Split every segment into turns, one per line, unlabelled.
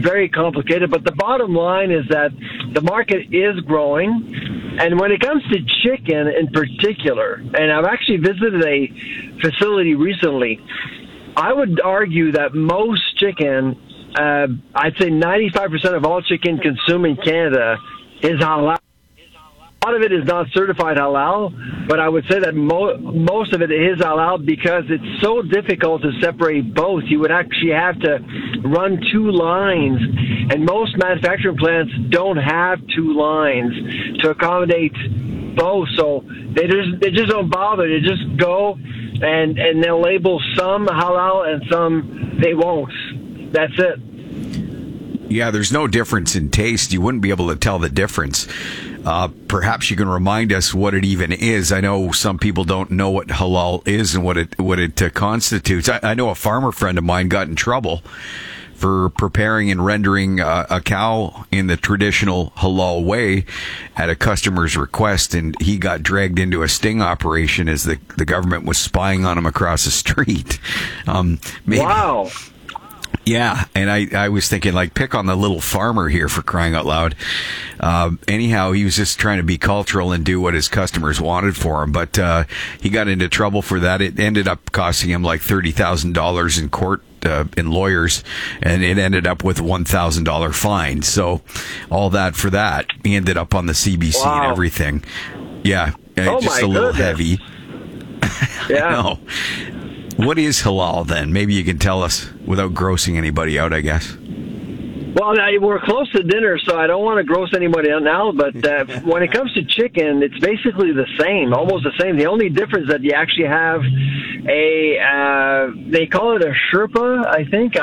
very complicated. But the bottom line is that the market is growing. And when it comes to chicken in particular, and I've actually visited a facility recently, I would argue that most chicken, I'd say 95% of all chicken consumed in Canada is halal. A lot of it is not certified halal, but I would say that most of it is halal because it's so difficult to separate both. You would actually have to run two lines, and most manufacturing plants don't have two lines to accommodate both. So they just don't bother. They just go and they'll label some halal and some they won't. That's it.
Yeah, there's no difference in taste. You wouldn't be able to tell the difference. Perhaps you can remind us what it even is. I know some people don't know what halal is and what it constitutes. I know a farmer friend of mine got in trouble for preparing and rendering a cow in the traditional halal way at a customer's request, and he got dragged into a sting operation as the government was spying on him across the street.
Wow.
Yeah, and I was thinking, like, pick on the little farmer here, for crying out loud. Anyhow, he was just trying to be cultural and do what his customers wanted for him, but he got into trouble for that. It ended up costing him like $30,000 in court, in lawyers, and it ended up with a $1,000 fine. So all that for that. He ended up on the CBC and everything. Yeah, just a little heavy.
Yeah.
I know. What is halal, then? Maybe you can tell us without grossing anybody out, I guess.
Well, now, we're close to dinner, so I don't want to gross anybody out now, but when it comes to chicken, it's basically the same, almost the same. The only difference is that you actually have they call it a Sherpa, I think.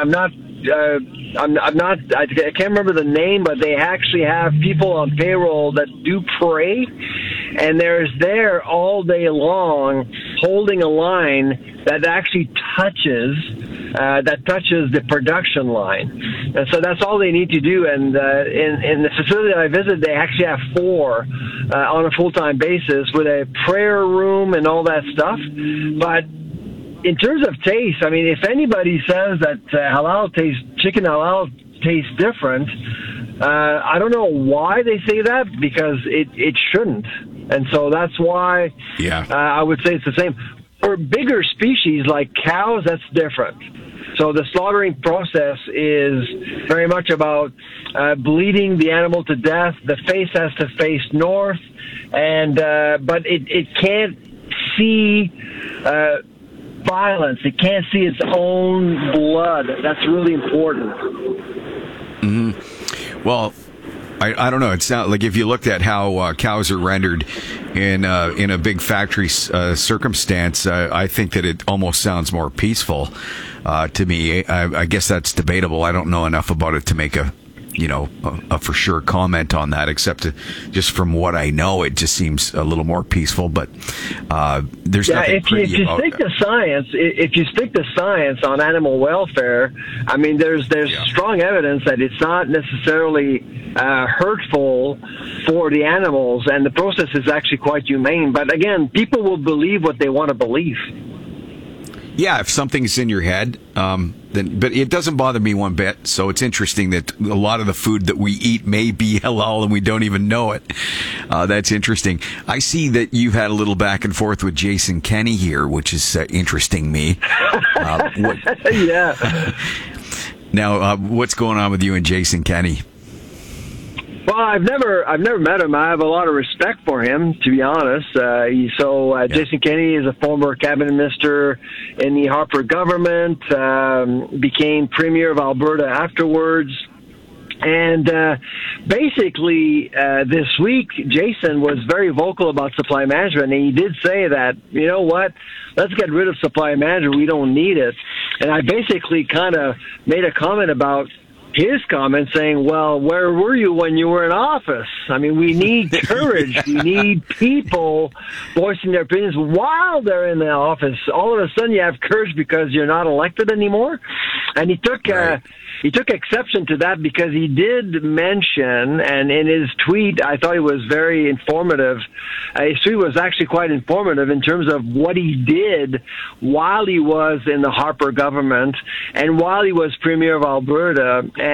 I can't remember the name, but they actually have people on payroll that do pray, and there's there all day long holding a line that actually touches the production line. And so that's all they need to do. And in the facility that I visited, they actually have 4 on a full-time basis with a prayer room and all that stuff. But in terms of taste, I mean, if anybody says that chicken halal tastes different, I don't know why they say that, because it shouldn't. And so that's why I would say it's the same. For bigger species like cows, that's different. So the slaughtering process is very much about bleeding the animal to death. The face has to face north, and but it can't see violence. It can't see its own blood. That's really important.
Mm-hmm. Well, I don't know. It's not like if you looked at how cows are rendered in a big factory circumstance, I think that it almost sounds more peaceful to me. I guess that's debatable. I don't know enough about it to make a for sure comment on that, except just from what I know, it just seems a little more peaceful. But there's nothing
if you
about
stick to science, if you stick to science on animal welfare, I mean, there's strong evidence that it's not necessarily hurtful for the animals, and the process is actually quite humane. But again, people will believe what they want to believe.
Yeah, if something's in your head, but it doesn't bother me one bit. So it's interesting that a lot of the food that we eat may be halal and we don't even know it. That's interesting. I see that you've had a little back and forth with Jason Kenney here, which is interesting me.
Yeah.
Now, what's going on with you and Jason Kenney?
Well, I've never met him. I have a lot of respect for him, to be honest. Jason Kenney is a former cabinet minister in the Harper government, became premier of Alberta afterwards. And basically, this week, Jason was very vocal about supply management, and he did say that, you know what, let's get rid of supply management. We don't need it. And I basically kind of made a comment about his comment saying, well, where were you when you were in office? I mean, we need courage. We need people voicing their opinions while they're in the office. All of a sudden you have courage because you're not elected anymore. And he took exception to that because he did mention, and in his tweet, I thought he was very informative. His tweet was actually quite informative in terms of what he did while he was in the Harper government and while he was premier of Alberta.